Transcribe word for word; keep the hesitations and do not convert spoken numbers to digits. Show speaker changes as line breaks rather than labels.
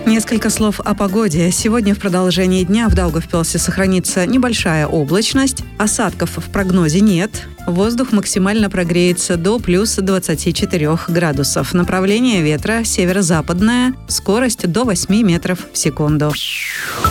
Несколько слов о погоде. Сегодня в продолжении дня в Даугавпилсе сохранится небольшая облачность. Осадков в прогнозе нет. Воздух максимально прогреется до плюс двадцати четырёх градусов. Направление ветра северо-западное. Скорость до восьми метров в секунду.